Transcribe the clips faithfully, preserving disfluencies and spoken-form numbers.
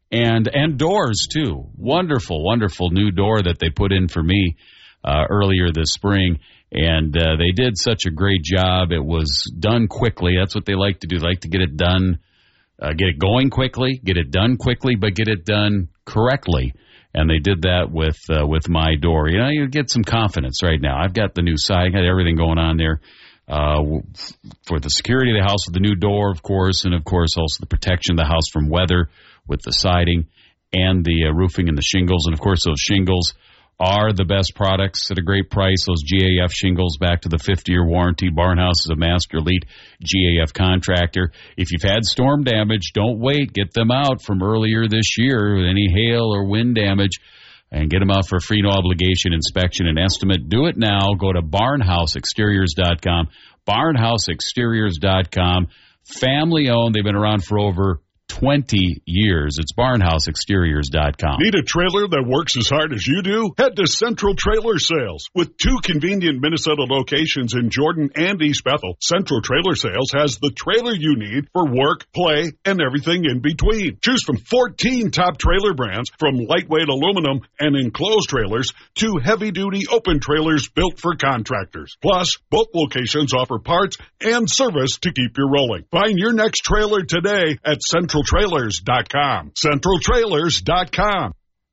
and and doors, too. Wonderful, wonderful new door that they put in for me uh, earlier this spring. And uh, they did such a great job. It was done quickly. That's what they like to do. They like to get it done, uh, get it going quickly, get it done quickly, but get it done correctly. And they did that with uh, with my door. You know, you get some confidence right now. I've got the new siding, got everything going on there uh, for the security of the house with the new door, of course, and, of course, also the protection of the house from weather with the siding and the uh, roofing and the shingles. And, of course, those shingles are the best products at a great price. Those G A F shingles, back to the fifty-year warranty. Barnhouse is a Master Elite G A F contractor. If you've had storm damage, don't wait. Get them out from earlier this year, any hail or wind damage, and get them out for a free, no obligation inspection and estimate. Do it now. Go to barnhouse exteriors dot com. barnhouse exteriors dot com. Family owned. They've been around for over twenty years. It's barnhouse exteriors dot com. Need a trailer that works as hard as you do? Head to Central Trailer Sales. With two convenient Minnesota locations in Jordan and East Bethel, Central Trailer Sales has the trailer you need for work, play, and everything in between. Choose from fourteen top trailer brands, from lightweight aluminum and enclosed trailers to heavy-duty open trailers built for contractors. Plus, both locations offer parts and service to keep you rolling. Find your next trailer today at Central Trailers dot com. Central Trailers dot com.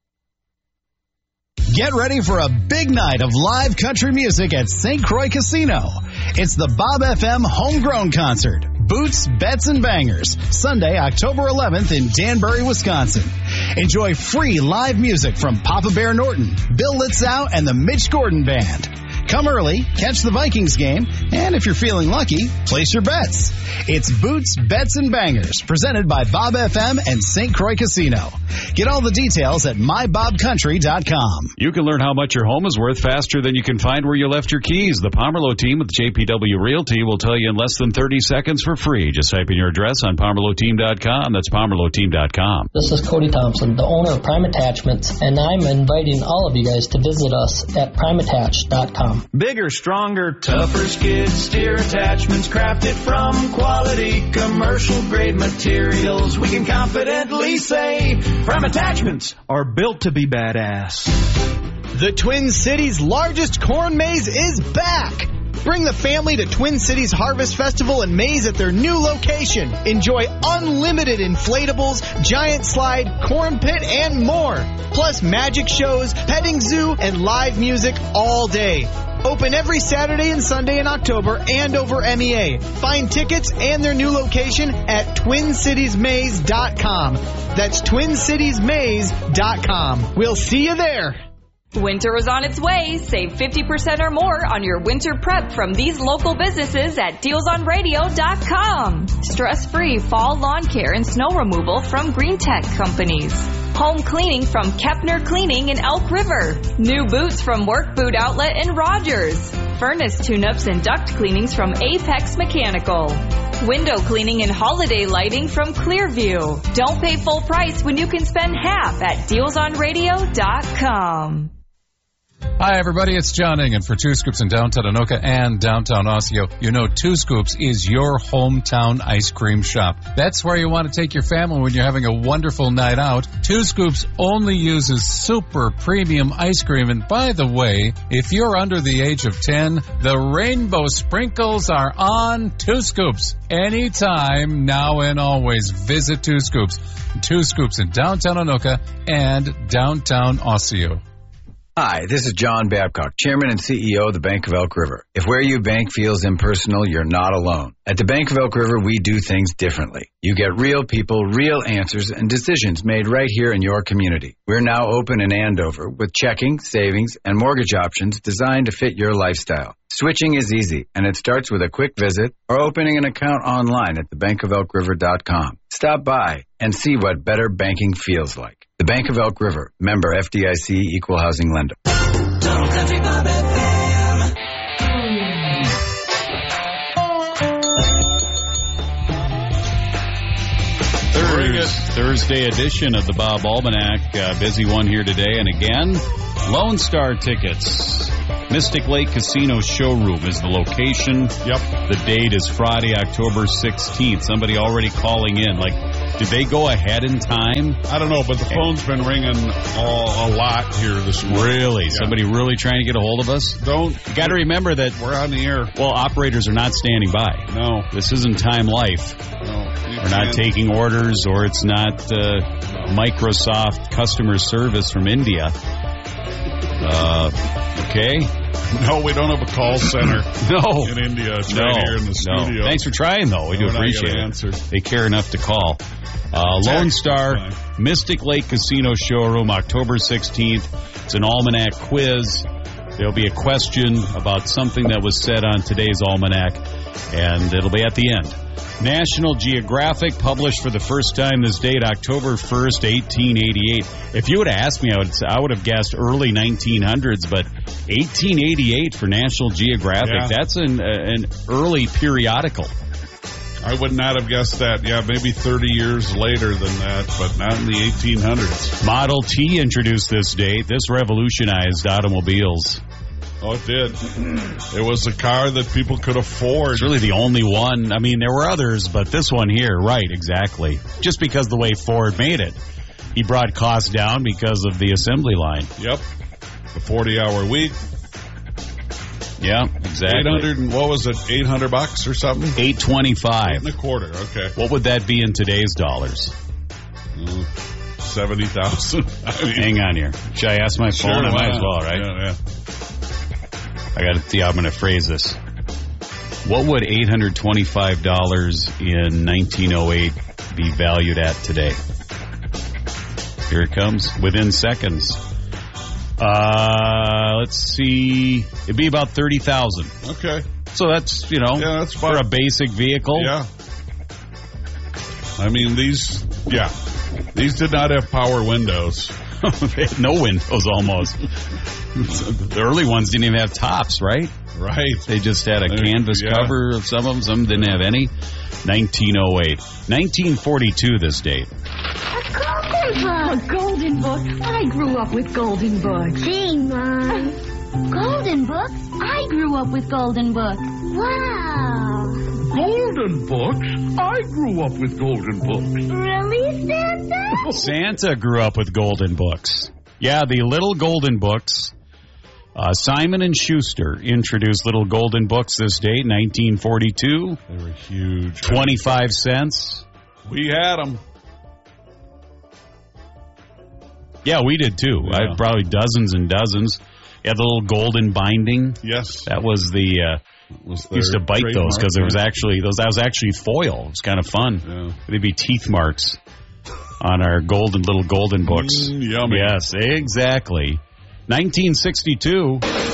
Get ready for a big night of live country music at Saint Croix Casino. It's the Bob F M Homegrown Concert. Boots, Bets, and Bangers. Sunday, October eleventh in Danbury, Wisconsin. Enjoy free live music from Papa Bear Norton, Bill Litzow, and the Mitch Gordon Band. Come early, catch the Vikings game, and if you're feeling lucky, place your bets. It's Boots, Bets, and Bangers, presented by Bob F M and Saint Croix Casino. Get all the details at my bob country dot com. You can learn how much your home is worth faster than you can find where you left your keys. The Pomerleau team with J P W Realty will tell you in less than thirty seconds for free. Just type in your address on pomerleau team dot com. That's pomerleau team dot com. This is Cody Thompson, the owner of Prime Attachments, and I'm inviting all of you guys to visit us at prime attach dot com. Bigger, stronger, tougher skid steer attachments crafted from quality commercial grade materials. We can confidently say Prime Attachments are built to be badass. The Twin Cities' largest corn maze is back. Bring the family to Twin Cities Harvest Festival and Maze at their new location. Enjoy unlimited inflatables, giant slide, corn pit, and more. Plus magic shows, petting zoo, and live music all day. Open every Saturday and Sunday in October and over M E A. Find tickets and their new location at twin cities maze dot com. That's twin cities maze dot com. We'll see you there. Winter is on its way. Save fifty percent or more on your winter prep from these local businesses at deals on radio dot com. Stress-free fall lawn care and snow removal from Green Tech Companies. Home cleaning from Kepner Cleaning in Elk River. New boots from Work Boot Outlet in Rogers. Furnace tune-ups and duct cleanings from Apex Mechanical. Window cleaning and holiday lighting from Clearview. Don't pay full price when you can spend half at deals on radio dot com. Hi, everybody. It's John Ingen for Two Scoops in downtown Anoka and downtown Osseo. You know, Two Scoops is your hometown ice cream shop. That's where you want to take your family when you're having a wonderful night out. Two Scoops only uses super premium ice cream. And by the way, if you're under the age of ten, the rainbow sprinkles are on Two Scoops. Anytime, now and always, visit Two Scoops. Two Scoops in downtown Anoka and downtown Osseo. Hi, this is John Babcock, Chairman and C E O of the Bank of Elk River. If where you bank feels impersonal, you're not alone. At the Bank of Elk River, we do things differently. You get real people, real answers, and decisions made right here in your community. We're now open in Andover with checking, savings, and mortgage options designed to fit your lifestyle. Switching is easy, and it starts with a quick visit or opening an account online at the bank of elk river dot com. Stop by and see what better banking feels like. The Bank of Elk River, member F D I C, equal housing lender. Total Country Bob F M. Thursday, Thursday edition of the Bob Almanac. Uh, busy one here today. And again, Lone Star tickets. Mystic Lake Casino Showroom is the location. Yep. The date is Friday, October sixteenth. Somebody already calling in. Like, Did they go ahead in time? I don't know, but the phone's been ringing all, a lot here this morning. Really? Yeah. Somebody really trying to get a hold of us? Don't. You got to remember that we're on the air. Well, operators are not standing by. No. This isn't Time Life. No. We're not taking orders, or it's not uh, Microsoft customer service from India. Uh, okay. No, we don't have a call center. No. In India. It's no. right here in the studio. No. Thanks for trying, though. We no, do appreciate it. Answer. They care enough to call. Uh, Lone Star, Mystic Lake Casino Showroom, October sixteenth. It's an almanac quiz. There'll be a question about something that was said on today's almanac, and it'll be at the end. National Geographic, published for the first time this date, October first, eighteen eighty-eight. If you would have asked me, I would I would have guessed early nineteen hundreds, but eighteen eighty-eight for National Geographic, yeah. That's an, uh, an early periodical. I would not have guessed that. Yeah, maybe thirty years later than that, but not in the eighteen hundreds. Model T introduced this date. This revolutionized automobiles. Oh, it did. It was a car that people could afford. It's really the only one. I mean, there were others, but this one here, right, exactly. Just because the way Ford made it. He brought costs down because of the assembly line. Yep. The forty-hour week. Yeah, exactly. eight hundred and what was it? eight hundred bucks or something? eight twenty-five. Eight and a quarter. Okay. What would that be in today's dollars? Mm, seventy thousand. I mean, hang on here. Should I ask my phone? Sure, I might wow. as well, right? Yeah, yeah. I got to see how I'm going to phrase this. What would eight hundred twenty-five dollars in nineteen oh eight be valued at today? Here it comes. Within seconds. Uh, let's see. It'd be about thirty thousand dollars. Okay. So that's, you know, yeah, that's for a basic vehicle. Yeah. I mean, these, yeah. These did not have power windows. They had no windows almost. The early ones didn't even have tops, right? Right. They just had a canvas yeah. cover of some of them. Some didn't have any. nineteen oh eight. nineteen forty-two, this date. A golden book. A golden book. I grew up with golden books. Gee, Mom. Golden books? I grew up with golden books. Wow. Golden books? I grew up with golden books. Really, Santa? Santa grew up with golden books. Yeah, the little golden books. Uh, Simon and Schuster introduced little golden books this date, nineteen forty-two. They were huge. twenty-five cents. We had them. Yeah, we did too. Yeah. I had probably dozens and dozens. Yeah, the little golden binding. Yes. That was the... Uh, was used to bite those because there was actually those. That was actually foil. It was kind of fun. Yeah. There'd be teeth marks on our golden little golden books. Mm, yummy. Yes, exactly. nineteen sixty-two.